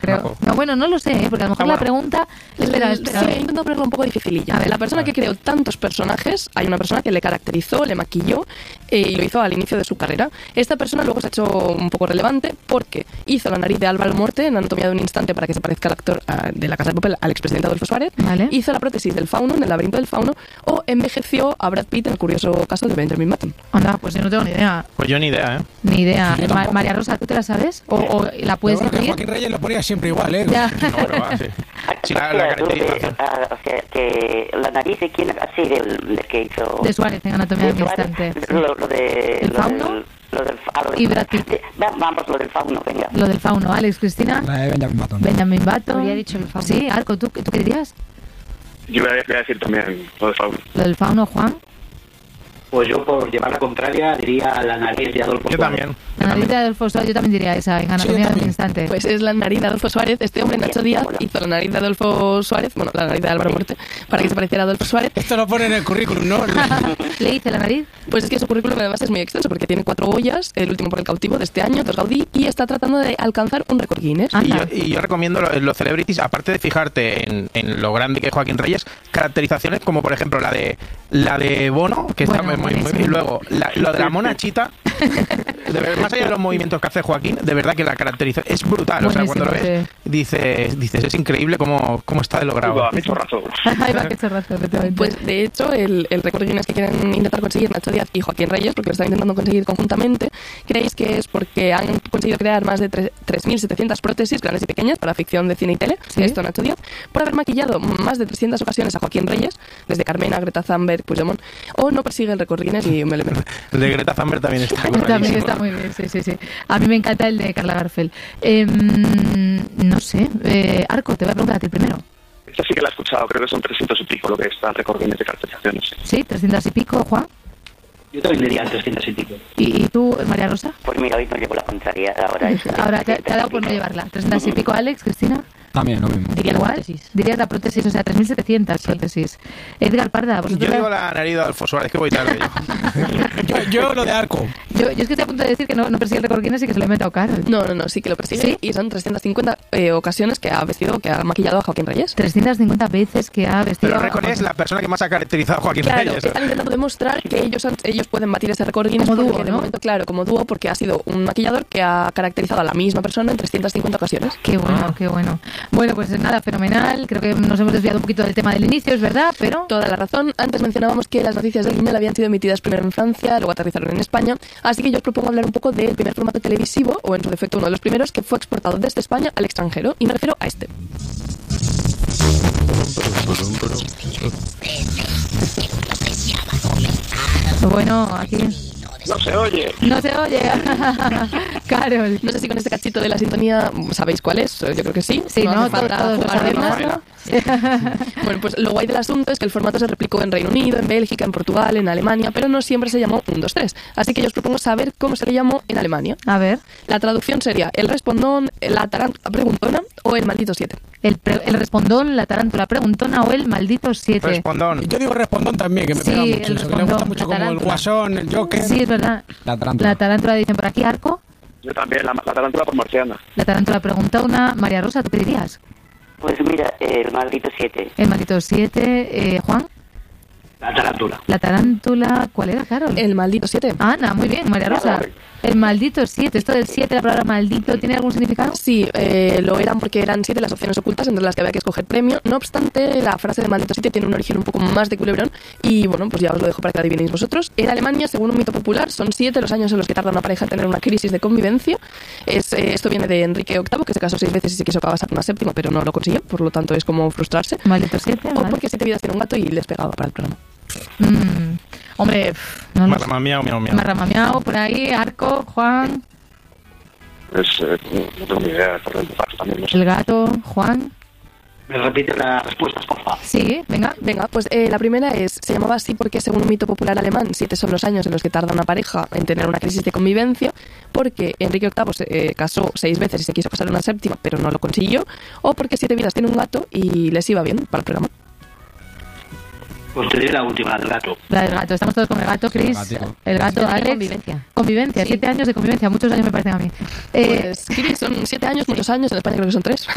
creo. No, bueno, no lo sé, porque a lo mejor la pregunta... Espera. Sí, he intentado ponerlo un poco dificililla. A ver, la persona que creó tantos personajes, hay una persona que le caracterizó, le maquilló y lo hizo al inicio de su carrera. Esta persona luego se ha hecho un poco relevante porque hizo la nariz de Álvaro Morte en Anatomía de un instante para que se parezca al actor de La Casa de Papel, al expresidente Adolfo Suárez. Vale. Hizo la prótesis del fauno en El laberinto del fauno o envejeció a Brad Pitt en el curioso caso de Benjamin Button. Anda, pues yo no tengo ni idea. Pues yo ni idea, ¿eh? Ni idea. María Rosa, ¿tú te la sabes? ¿O la puedes decir? Joaquín Reyes lo ponía siempre igual, ¿eh? Ya. No, pero va, sí. Sí, la caracterización. O sea, que la nariz de quién, así, del que hizo... De Suárez en Anatomía de un instante. Sí. Lo de... ¿El fauno? Y Brad Pitt. Vamos, lo del fauno, venga. Lo del fauno. Alex, Cristina. La de Benjamin Button. Benjamin Button. Habría dicho el fauno. Sí, Arco, ¿tú qué dirías? Yo voy a decir también lo del fauno. Lo del fauno, Juan. Pues yo, por llevar la contraria, diría la nariz de Adolfo Yo Suárez. también. La nariz de Adolfo Suárez, yo también diría esa, en Anatomía de un instante. Pues es la nariz de Adolfo Suárez. Este hombre, Nacho Díaz, hizo la nariz de Adolfo Suárez, bueno, la nariz de Álvaro Morte, para que se pareciera a Adolfo Suárez. Esto lo pone en el currículum, ¿no? ¿Le hice la nariz? Pues es que su currículum además es muy extenso porque tiene 4 Goyas, el último por El cautivo de este año, 2 Gaudí, y está tratando de alcanzar un récord Guinness. Y yo recomiendo los celebrities, aparte de fijarte en lo grande que es Joaquín Reyes, caracterizaciones como por ejemplo la de Bono, que está muy bien, y luego lo de la mona chita, más allá de los movimientos que hace Joaquín, de verdad que la caracterización es brutal. O sea, cuando lo ves, dices, es increíble cómo está de logrado. Qué chorrazo. Ahí va, qué chorrazo, efectivamente. Pues de hecho, el récord Guinness que quieren intentar conseguir Nacho Díaz y Joaquín Reyes, porque lo están intentando conseguir conjuntamente, creéis que es porque han conseguido crear más de 3.700 prótesis grandes y pequeñas para ficción de cine y tele, ¿sí? Esto Nacho Díaz, por haber maquillado más de 300 ocasiones a Joaquín Reyes, desde Carmena, Greta Thunberg, Puigdemont, o no persigue el récord Guinness y me lo meto. El de Greta Thunberg también está También está muy bien, sí. A mí me encanta el de Karla Garfeld. No sé, Arco, te voy a preguntar a ti primero. Esta sí que la he escuchado, creo que son 300 y pico lo que está recordando de caracterizaciones. Sí, 300 y pico, Juan. Yo también diría 300 y pico. ¿Y tú, María Rosa? Pues mira, hoy no llevo la contraria, Ahora te ha dado por no llevarla. 300 y pico, Alex, Cristina. También, lo mismo. ¿Diría igual? Dirías la prótesis, o sea, 3.700 prótesis. Edgar Parda, vosotros... Yo digo la nariz de Adolfo Suárez, que voy tarde yo lo de Arco. Yo es que estoy a punto de decir que no persigue el récord Guinness y que se lo he metido caro. No, sí que lo persigue. ¿Sí? Y son 350 ocasiones que ha maquillado a Joaquín Reyes. 350 veces que ha vestido... Pero el récord es la persona que más ha caracterizado a Joaquín Reyes. Claro, están intentando demostrar que ellos pueden batir ese récord Guinness como porque dúo, de ¿no? momento, claro, como dúo, porque ha sido un maquillador que ha caracterizado a la misma persona en 350 ocasiones. Qué bueno, qué bueno. Bueno, pues nada, fenomenal. Creo que nos hemos desviado un poquito del tema del inicio, es verdad, pero... Toda la razón. Antes mencionábamos que las noticias del Guiñol habían sido emitidas primero en Francia, luego aterrizaron en España, así que yo os propongo hablar un poco del primer formato televisivo, o en su defecto uno de los primeros, que fue exportado desde España al extranjero, y me refiero a este. Bueno, aquí... No se oye. No se oye. Carol. No sé si con este cachito de la sintonía sabéis cuál es. Yo creo que sí. Sí, no, hace falta todos lo jugar de sabemos, más, ¿no? Bueno, pues lo guay del asunto es que el formato se replicó en Reino Unido, en Bélgica, en Portugal, en Alemania, pero no siempre se llamó 1, 2, 3. Así que yo os propongo saber cómo se le llamó en Alemania. A ver. La traducción sería el respondón, la tarántula preguntona o el maldito 7. El respondón, la tarántula preguntona o el maldito 7. Respondón. Yo digo respondón también, que me pega mucho. Eso, que le gusta mucho como el Guasón, el Joker. Sí, es verdad. La tarántula. La tarántula dicen por aquí, Arco. Yo también, la tarántula por marciana. La tarántula preguntona. María Rosa, ¿tú qué dirías? Pues mira, el maldito 7. El maldito 7. Juan. La tarántula. La tarántula, ¿cuál era, Carol? El maldito 7. Ana, muy bien, María Rosa. El maldito 7. Esto del 7, la palabra maldito, ¿tiene algún significado? Sí, lo eran porque eran 7 las opciones ocultas entre las que había que escoger premio. No obstante, la frase de maldito 7 tiene un origen un poco más de culebrón. Y bueno, pues ya os lo dejo para que adivinéis vosotros. En Alemania, según un mito popular, son 7 los años en los que tarda una pareja en tener una crisis de convivencia. Esto viene de Enrique VIII, que se casó 6 veces y se quiso casar una séptima, pero no lo consiguió. Por lo tanto, es como frustrarse. Maldito 7. O porque 7 vidas tiene un gato y les pegaba para el programa. Hombre, no lo sé. Marrama miau. Marrama miau, por ahí, Arco, Juan. Pues no tengo ni idea. También, no sé. El gato, Juan. ¿Me repite las respuestas, por favor? Sí, venga. Venga, pues la primera se llamaba así porque según un mito popular alemán, 7 son los años en los que tarda una pareja en tener una crisis de convivencia, porque Enrique VIII se casó 6 veces y se quiso casar una séptima, pero no lo consiguió, o porque 7 vidas tiene un gato y les iba bien para el programa. Pues te diré la última, la del gato. La del gato, estamos todos con el gato, Chris. El gato, Alex. Convivencia, 7 años de convivencia, muchos años me parecen a mí. Pues, Chris, son 7 años, muchos años, en España creo que son 3.